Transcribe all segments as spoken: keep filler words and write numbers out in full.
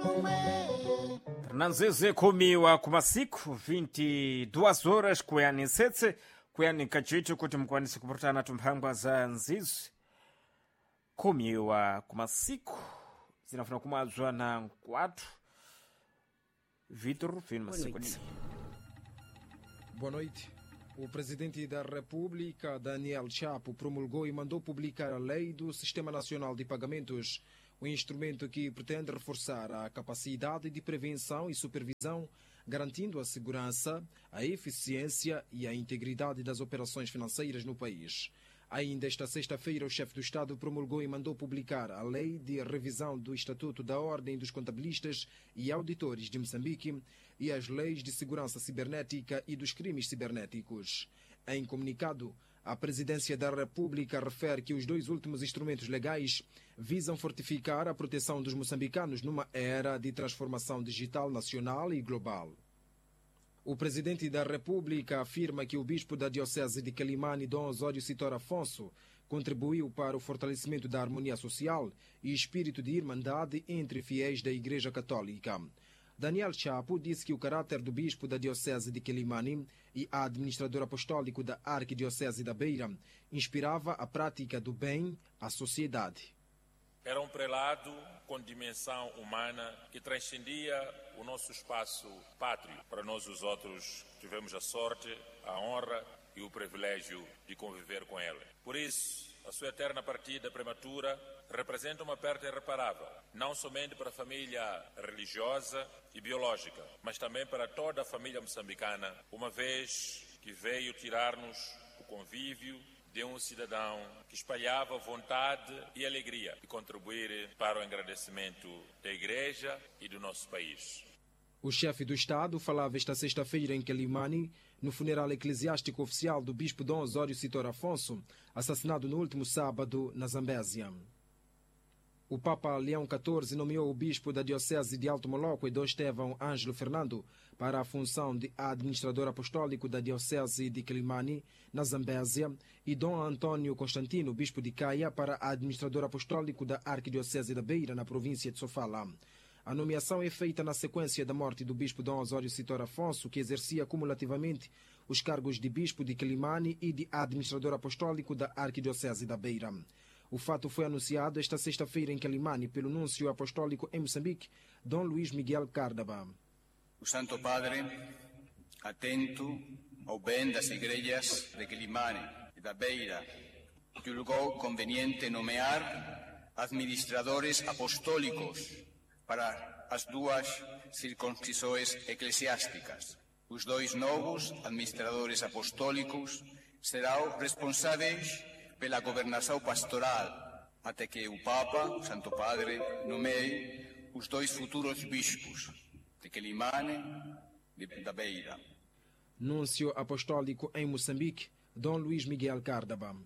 Nanzeze kumiwa kumasiku vinte e duas horas kuyani nsetse kuyani kachitu kuti mukwanise kupurutana tumphangwa za nzizi kumiwa kumasiku zinafuna kumadzwa na nkwatu Vitor vino masiku. Boa noite. O presidente da República, Daniel Chapo, promulgou e mandou publicar a Lei do Sistema Nacional de Pagamentos, um instrumento que pretende reforçar a capacidade de prevenção e supervisão, garantindo a segurança, a eficiência e a integridade das operações financeiras no país. Ainda esta sexta-feira, o chefe do Estado promulgou e mandou publicar a Lei de Revisão do Estatuto da Ordem dos Contabilistas e Auditores de Moçambique e as Leis de Segurança Cibernética e dos Crimes Cibernéticos. Em comunicado, a Presidência da República refere que os dois últimos instrumentos legais visam fortificar a proteção dos moçambicanos numa era de transformação digital nacional e global. O Presidente da República afirma que o Bispo da Diocese de Quelimane, Dom Osório Sitor Afonso, contribuiu para o fortalecimento da harmonia social e espírito de irmandade entre fiéis da Igreja Católica. Daniel Chapo disse que o caráter do Bispo da Diocese de Quelimane e administrador apostólico da Arquidiocese da Beira inspirava a prática do bem à sociedade. Era um prelado com dimensão humana que transcendia o nosso espaço pátrio. Para nós os outros tivemos a sorte, a honra e o privilégio de conviver com ele. Por isso, a sua eterna partida prematura representa uma perda irreparável, não somente para a família religiosa e biológica, mas também para toda a família moçambicana, uma vez que veio tirar-nos o convívio de um cidadão que espalhava vontade e alegria e contribuir para o engrandecimento da Igreja e do nosso país. O chefe do Estado falava esta sexta-feira em Quelimane, no funeral eclesiástico oficial do Bispo Dom Osório Sitor Afonso, assassinado no último sábado na Zambésia. O Papa Leão quatorze nomeou o Bispo da Diocese de Alto Moloco, Dom Estevão Ângelo Fernando, para a função de administrador apostólico da Diocese de Quelimane, na Zambésia, e Dom Antônio Constantino, Bispo de Caia, para administrador apostólico da Arquidiocese da Beira, na província de Sofala. A nomeação é feita na sequência da morte do Bispo Dom Osório Sitor Afonso, que exercia cumulativamente os cargos de Bispo de Quelimane e de administrador apostólico da Arquidiocese da Beira. O fato foi anunciado esta sexta-feira em Quelimane pelo Núncio Apostólico em Moçambique, Dom Luís Miguel Cárdaba. O Santo Padre, atento ao bem das igrejas de Quelimane e da Beira, julgou conveniente nomear administradores apostólicos para as duas circuncisões eclesiásticas. Os dois novos administradores apostólicos serão responsáveis pela governação pastoral, até que o Papa, o Santo Padre, nomeie os dois futuros bispos de Quelimane e da Beira. Núncio Apostólico em Moçambique, Dom Luís Miguel Cárdaba.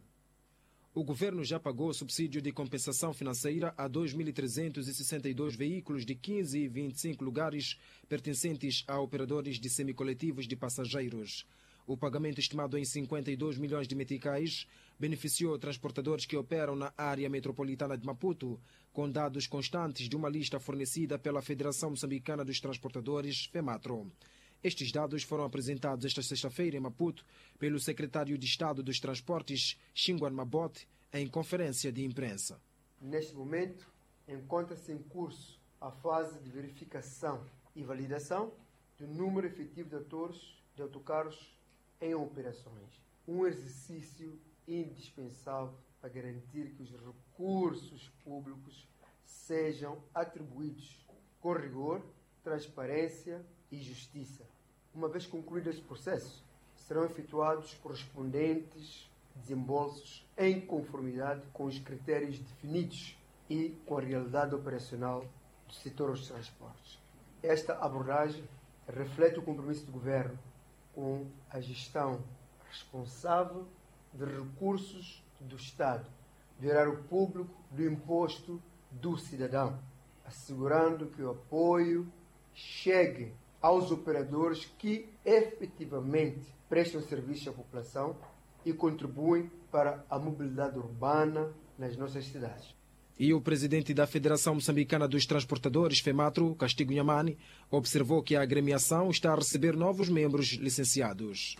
O governo já pagou subsídio de compensação financeira a dois mil trezentos e sessenta e dois veículos de quinze e vinte e cinco lugares pertencentes a operadores de semicoletivos de passageiros. O pagamento, estimado em cinquenta e dois milhões de meticais, beneficiou transportadores que operam na área metropolitana de Maputo, com dados constantes de uma lista fornecida pela Federação Moçambicana dos Transportadores, FEMATRO. Estes dados foram apresentados esta sexta-feira em Maputo pelo secretário de Estado dos Transportes, Xinguan Mabote, em conferência de imprensa. Neste momento, encontra-se em curso a fase de verificação e validação do número efetivo de atores de autocarros em operações. Um exercício indispensável para garantir que os recursos públicos sejam atribuídos com rigor, transparência e justiça. Uma vez concluído esse processo, serão efetuados correspondentes desembolsos em conformidade com os critérios definidos e com a realidade operacional do setor dos transportes. Esta abordagem reflete o compromisso do Governo com a gestão responsável de recursos do Estado, do erário público, do imposto do cidadão, assegurando que o apoio chegue aos operadores que efetivamente prestam serviço à população e contribuem para a mobilidade urbana nas nossas cidades. E o presidente da Federação Moçambicana dos Transportadores, FEMATRO, Castigo Nhambane, observou que a agremiação está a receber novos membros licenciados.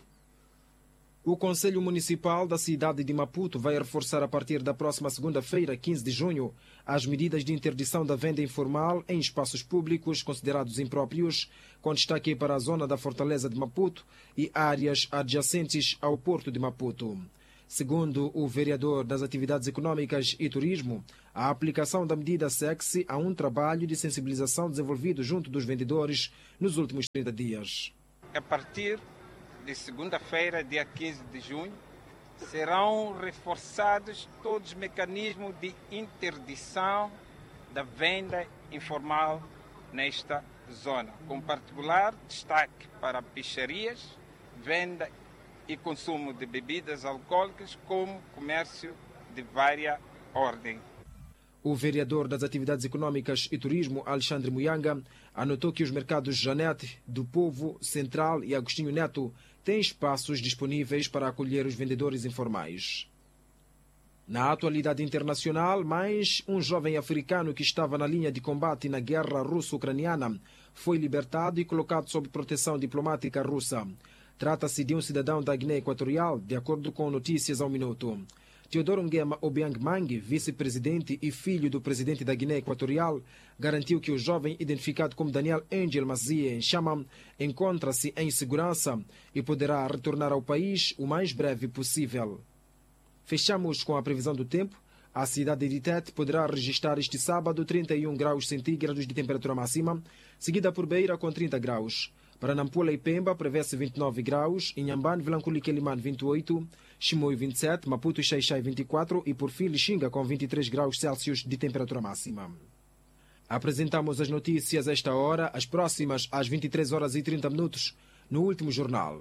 O Conselho Municipal da cidade de Maputo vai reforçar a partir da próxima segunda-feira, quinze de junho, as medidas de interdição da venda informal em espaços públicos considerados impróprios, com destaque para a zona da Fortaleza de Maputo e áreas adjacentes ao Porto de Maputo. Segundo o vereador das Atividades Econômicas e Turismo, a aplicação da medida segue-se a um trabalho de sensibilização desenvolvido junto dos vendedores nos últimos trinta dias. A partir de segunda-feira, dia quinze de junho, serão reforçados todos os mecanismos de interdição da venda informal nesta zona, com particular destaque para picharias, venda e consumo de bebidas alcoólicas, como comércio de várias ordens. O vereador das Atividades Econômicas e Turismo, Alexandre Muyanga, anotou que os mercados Janete, do Povo, Central e Agostinho Neto têm espaços disponíveis para acolher os vendedores informais. Na atualidade internacional, mais um jovem africano que estava na linha de combate na guerra russo-ucraniana foi libertado e colocado sob proteção diplomática russa. Trata-se de um cidadão da Guiné Equatorial, de acordo com notícias ao minuto. Teodoro Nguema Obiang Mangue, vice-presidente e filho do presidente da Guiné Equatorial, garantiu que o jovem, identificado como Daniel Angel Mazie Nchama, encontra-se em segurança e poderá retornar ao país o mais breve possível. Fechamos com a previsão do tempo. A cidade de Tete poderá registrar este sábado trinta e um graus centígrados de temperatura máxima, seguida por Beira com trinta graus. Para Nampula e Pemba prevê-se vinte e nove graus, Inhambane, Vilanculo e Quelimane vinte e oito, Chimoio vinte e sete, Maputo e Xai-Xai vinte e quatro e por fim Lixinga com vinte e três graus Celsius de temperatura máxima. Apresentamos as notícias a esta hora, as próximas às vinte e três horas e trinta minutos, no último jornal.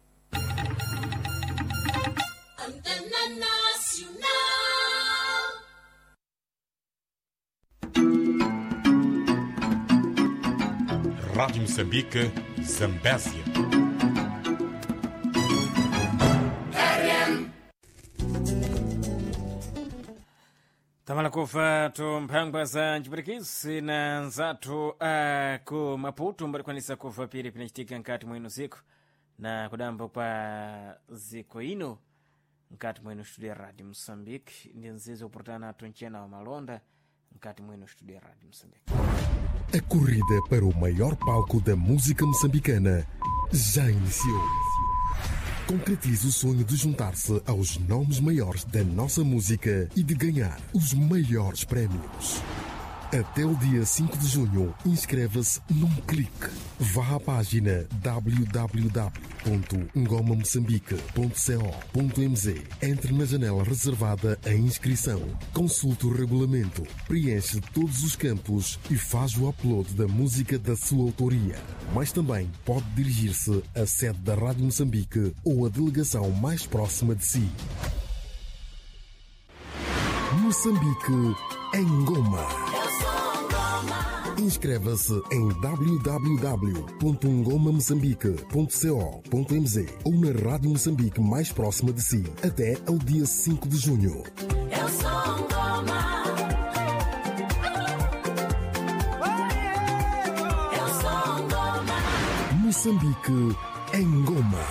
Rádio Moçambique, Zambésia. Tamala kufa tumphangwa za njipirikisi na nzathu a ku Maputo mbarikwanisa kufa piri pinachitika nkati mwenu ziku na kudamba kwa ziku ino nkati mwenu studio ya Radio Moçambique ndi nzizo portana tunchena wa malonda nkati mwenu studio ya Radio Moçambique. A corrida para o maior palco da música moçambicana já iniciou. Concretize o sonho de juntar-se aos nomes maiores da nossa música e de ganhar os maiores prémios. Até o dia cinco de junho, inscreva-se num clique. Vá à página w w w ponto ngoma moçambique ponto co ponto m z. Entre na janela reservada à inscrição. Consulte o regulamento, preenche todos os campos e faz o upload da música da sua autoria. Mas também pode dirigir-se à sede da Rádio Moçambique ou à delegação mais próxima de si. Moçambique em Ngoma. Inscreva-se em w w w ponto ngoma moçambique ponto co ponto m z ou na Rádio Moçambique mais próxima de si até ao dia cinco de junho. Eu sou Ngoma. Eu sou Ngoma. Moçambique em Ngoma.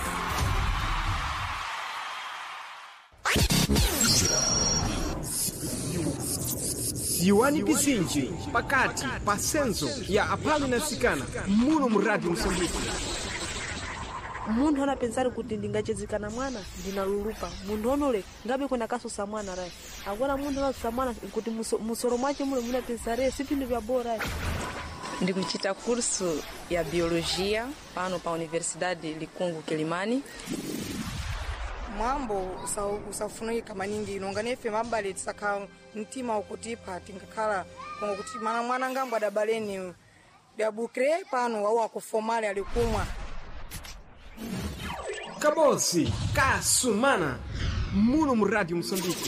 Siwani Bizinji, Pakati, Pasenzo, ya apali na sikana, muno muradi Moçambique. Mundu hana pensari kuti ndingachezekana mwana ndinalulupa. Mundu honole ngabe kwenda kasosa mwana rai. Agora mundu hana mwana kuti musoro mwache mule muna pensare sipindu vya bora. Ndikuchita curso ya biologia pano pa Universidade Likungu Quelimane. Mambo usafunika manindi nonganefe mambale tsaka mtima ukutipa tingakhala kongo kuti mana mwana ngambo adabaleni ya bukre pano wao akufomale alikumwa Kabosi Kasumana muno mu Radio Moçambique.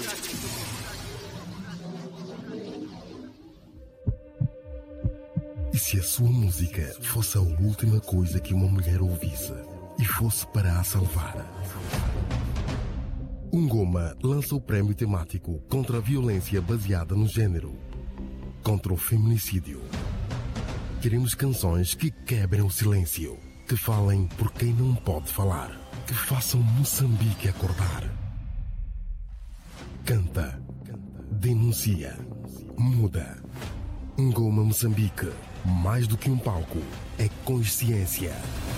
E se a sua música fosse a última coisa que uma mulher ouvisse e fosse para a salvar? Ngoma lança o prémio temático contra a violência baseada no gênero. contra o feminicídio. Queremos canções que quebrem o silêncio, que falem por quem não pode falar, que façam Moçambique acordar. Canta, denuncia, muda. Ngoma Moçambique, mais do que um palco, é consciência.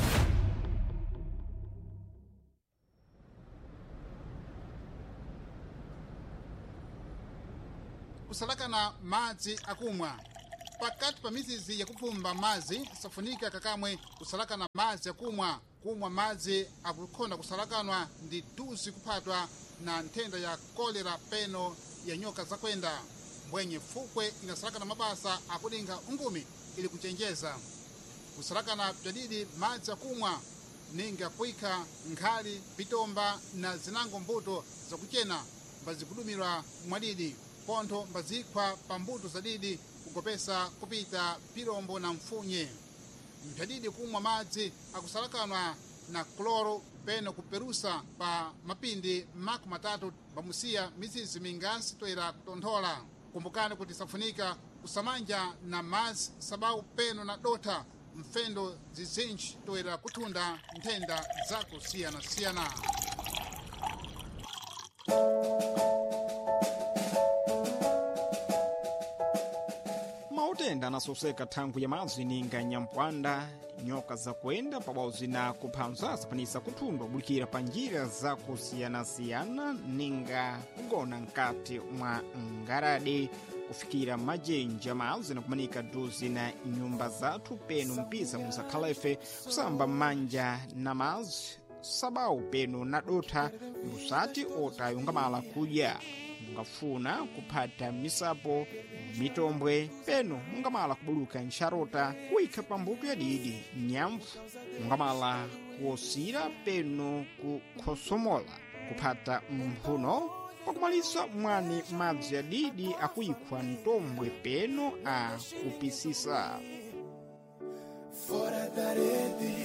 kusalakana madzi akumwa pakati pa mizizi yakupfumba madzi safunika kakamwe kusalakana madzi akumwa kumwa madzi akukhonda kusalakanwa ndi duzi kuphatwa na nthenda ya kolera peno ya nyoka zakwenda mbwenye fukwe inasalakana mabasa akulinga ungumi ili kuchenjeza kusalakana bzadidi madzi akumwa ninga kuika nkhali pitomba na zinango mbuto zakuchena mbazikudumirwa mwadidi pontho mbazikwa pa mbuto zadidi kugopesa kupita pilombo na mfunye mpyadidi kumwa madzi akusalakanwa na kloro peno kuperusa pa mapindi maku matatu pamusiya mizizi mingasi toera kutonthola kumbukani kuti safunika kusamanja na madzi sabau peno na dota mfendo zizinji toera kuthunda nthenda zakusiyana-siyana. mautenda anasoseka thangu ya madzi ninga nyampwanda nyoka zakwenda pabodzi na kuphanza sapanisa kuthundwa bulikira pa njira zakusiyana-siyana ninga kugona nkati mwa ngaradi kufikira majenja madzi na kumanika duzi na nyumba zathu penu mpisa musakhalefe kusamba manja na madzi sabau penu na dotha musati otayungamala kudya mungafuna kuphata misapo mitombwe penu mungamala kubuluka nsharota kuikha pambuto ya didi nyamfu mungamala kuosira penu kukhosomola kuphata mphuno pakumalisa mwani madzi ya didi akuikhwa ntombwe penu a kupisisa fora da rede.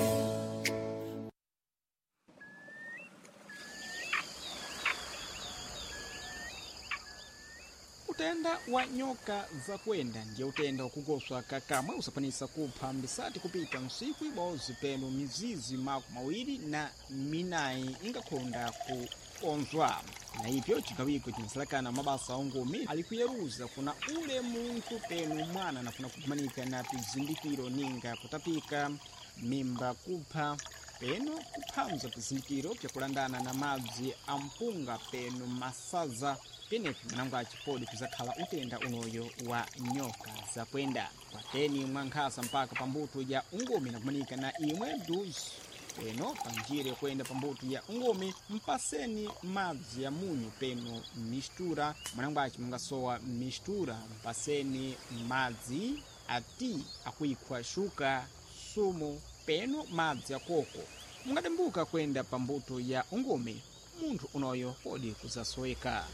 Utenda wa nyoka zakwenda ndiye utenda wakugoswa kakamwe usapanisa kupha mbisati kupita nsiku ibozi penu mizizi maku mawiri na minayi ingakhonda kukonzwa na ipyo chikawiko chinasalakana mabasa ongumi alikuyeruza kuna ule munthu penu mwana nafuna kumanika na pizindikiro ninga kutapika mimba kupha penu kuphamza pizindikiro pyakulandana na madzi ampunga penu masaza penepi mwanangu achipodi kuzakhala utenda unoyo wa nyoka zakwenda wateni mwankhasa mpaka pambuto ya ungumi na kumanika na imwe duzi peno panjire kwenda pambuto ya ungumi mpaseni madzi ya munyu peno mistura mwanangu achi mungasowa mistura mpaseni madzi ati akuikhwa shuka sumu peno madzi ya koko mungadembuka kwenda pambuto ya ungumi munthu unoyo podi kuzasoeka.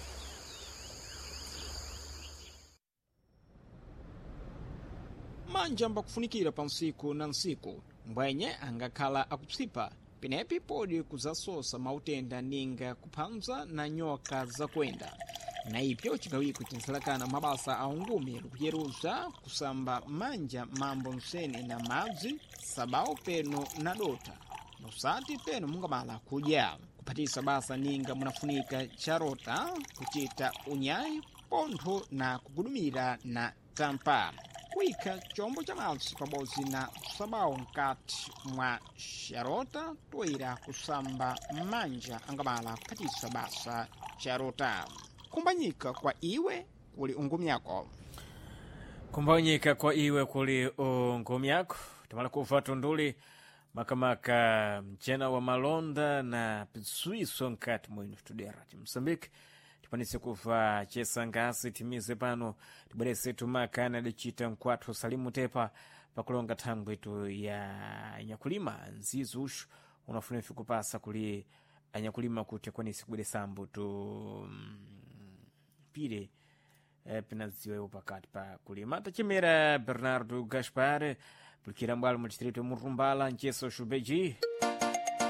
manja mbakufunikira pa nsiku na nsiku mbwenye angakhala akutsipa penepi podi kuzasosa mautenda ninga kuphanza na nyoka zakwenda na ipyo chikawiko chinasalakana mabasa a ungumi likuyeruza kusamba manja mambo nsene na madzi sabau peno na dota musati peno mungamala kudya kuphatisa basa ninga munafunika charota kuchita unyayi pontho na kugudumira na tampa kuikha chombo cha madzi pabodzi na sabau nkati mwa charota toira kusamba manja angamala kuphatisa basa charota kumbanyika kwa iwe kuli ungumi yako kumbanyika kwa iwe kuli ungumi yako tamala kufa tunduli makamaka mchena wa malonda na pisuiso nkati mwinu studiara Moçambique tipanise kufa chesa ngasi timize pano tibwerese tumakana dichita nkwathu salimu tepa pakulonga thangwe itu ya nyakulima nzizu ushu unafuna ifi kupasa kuli anyakulima kuti kwanisi kubweresambu tu mm, pire eh, pinaziwe upakati pa kulima tachimera Bernardo Gaspar pulikira mbwalo mu distrito Murumbala ncheso Shubeji